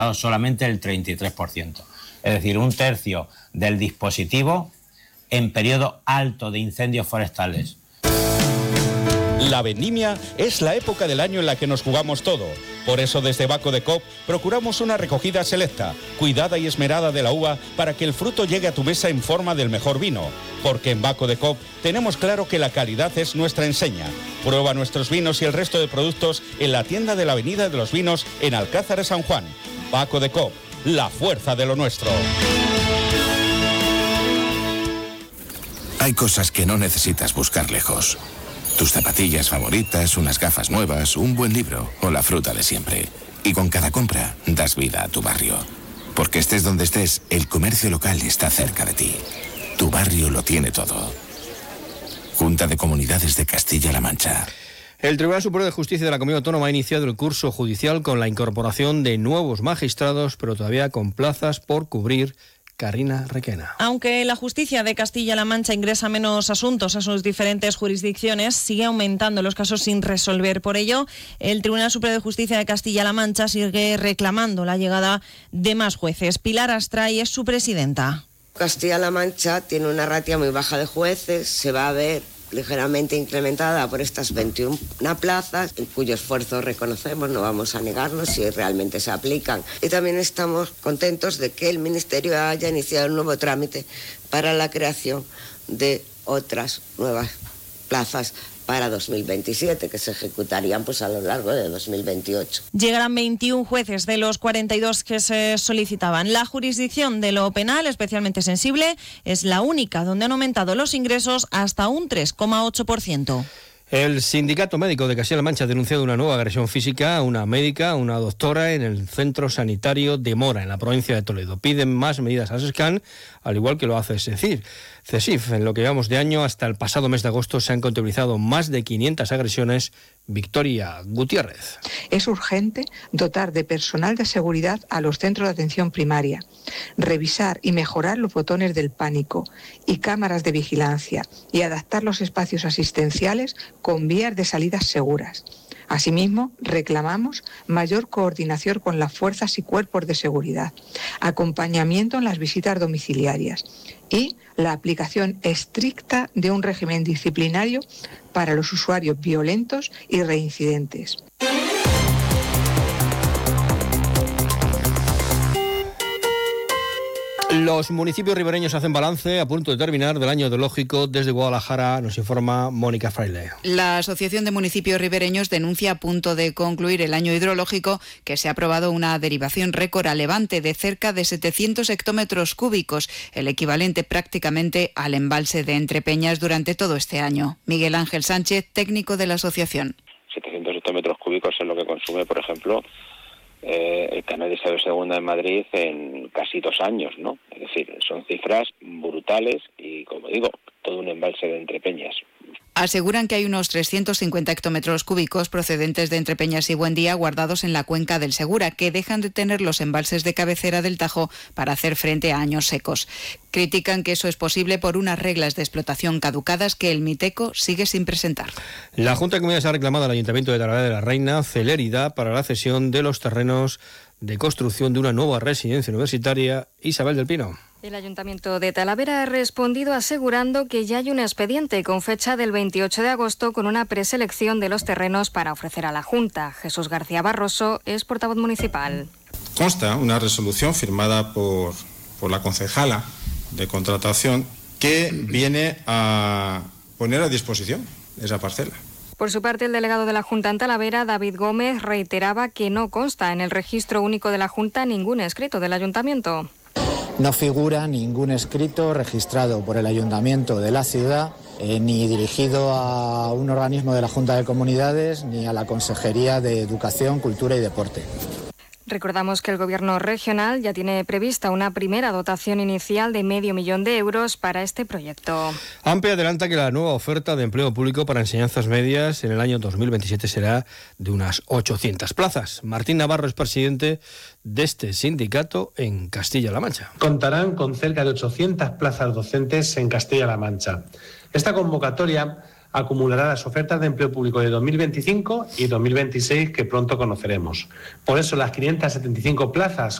solamente el 33%. Es decir, un tercio del dispositivo en periodo alto de incendios forestales. La vendimia es la época del año en la que nos jugamos todo. Por eso desde Baco de Coop procuramos una recogida selecta, cuidada y esmerada de la uva para que el fruto llegue a tu mesa en forma del mejor vino. Porque en Baco de Coop tenemos claro que la calidad es nuestra enseña. Prueba nuestros vinos y el resto de productos en la tienda de la Avenida de los Vinos en Alcázar de San Juan. Baco de Coop, la fuerza de lo nuestro. Hay cosas que no necesitas buscar lejos. Tus zapatillas favoritas, unas gafas nuevas, un buen libro o la fruta de siempre. Y con cada compra das vida a tu barrio. Porque estés donde estés, el comercio local está cerca de ti. Tu barrio lo tiene todo. Junta de Comunidades de Castilla-La Mancha. El Tribunal Superior de Justicia de la Comunidad Autónoma ha iniciado el curso judicial con la incorporación de nuevos magistrados, pero todavía con plazas por cubrir. Karina Requena. Aunque la justicia de Castilla-La Mancha ingresa menos asuntos a sus diferentes jurisdicciones, sigue aumentando los casos sin resolver. Por ello, el Tribunal Superior de Justicia de Castilla-La Mancha sigue reclamando la llegada de más jueces. Pilar Astray es su presidenta. Castilla-La Mancha tiene una ratio muy baja de jueces, se va a ver ligeramente incrementada por estas 21 plazas, en cuyo esfuerzo reconocemos, no vamos a negarnos si realmente se aplican. Y también estamos contentos de que el Ministerio haya iniciado un nuevo trámite para la creación de otras nuevas plazas para 2027, que se ejecutarían a lo largo de 2028. Llegarán 21 jueces de los 42 que se solicitaban. La jurisdicción de lo penal, especialmente sensible, es la única donde han aumentado los ingresos hasta un 3,8%. El Sindicato Médico de Castilla-La Mancha ha denunciado una nueva agresión física a una médica, una doctora, en el centro sanitario de Mora, en la provincia de Toledo. Piden más medidas a SESCAN, al igual que lo hace CESIF. En lo que llevamos de año, hasta el pasado mes de agosto, se han contabilizado más de 500 agresiones. Victoria Gutiérrez. Es urgente dotar de personal de seguridad a los centros de atención primaria, revisar y mejorar los botones del pánico y cámaras de vigilancia y adaptar los espacios asistenciales con vías de salidas seguras. Asimismo, reclamamos mayor coordinación con las fuerzas y cuerpos de seguridad, acompañamiento en las visitas domiciliarias y la aplicación estricta de un régimen disciplinario para los usuarios violentos y reincidentes. Los municipios ribereños hacen balance a punto de terminar del año hidrológico. Desde Guadalajara nos informa Mónica Fraile. La Asociación de Municipios Ribereños denuncia a punto de concluir el año hidrológico que se ha aprobado una derivación récord a Levante de cerca de 700 hectómetros cúbicos, el equivalente prácticamente al embalse de Entrepeñas durante todo este año. Miguel Ángel Sánchez, técnico de la asociación. 700 hectómetros cúbicos es lo que consume, por ejemplo, el canal de Isabel II en Madrid en casi 2 años, ¿no? Es decir, son cifras brutales y, como digo, todo un embalse de Entrepeñas. Aseguran que hay unos 350 hectómetros cúbicos procedentes de Entrepeñas y Buendía guardados en la cuenca del Segura, que dejan de tener los embalses de cabecera del Tajo para hacer frente a años secos. Critican que eso es posible por unas reglas de explotación caducadas que el Miteco sigue sin presentar. La Junta de Comunidades ha reclamado al Ayuntamiento de Talavera de la Reina celeridad para la cesión de los terrenos de construcción de una nueva residencia universitaria. Isabel del Pino. El Ayuntamiento de Talavera ha respondido asegurando que ya hay un expediente con fecha del 28 de agosto con una preselección de los terrenos para ofrecer a la Junta. Jesús García Barroso es portavoz municipal. Consta una resolución firmada por la concejala de contratación que viene a poner a disposición esa parcela. Por su parte, el delegado de la Junta en Talavera, David Gómez, reiteraba que no consta en el registro único de la Junta ningún escrito del Ayuntamiento. No figura ningún escrito registrado por el Ayuntamiento de la ciudad, ni dirigido a un organismo de la Junta de Comunidades, ni a la Consejería de Educación, Cultura y Deporte. Recordamos que el Gobierno regional ya tiene prevista una primera dotación inicial de $500.000 de euros para este proyecto. AMPE adelanta que la nueva oferta de empleo público para enseñanzas medias en el año 2027 será de unas 800 plazas. Martín Navarro es presidente de este sindicato en Castilla-La Mancha. Contarán con cerca de 800 plazas docentes en Castilla-La Mancha. Esta convocatoria acumulará las ofertas de empleo público de 2025 y 2026 que pronto conoceremos. Por eso las 575 plazas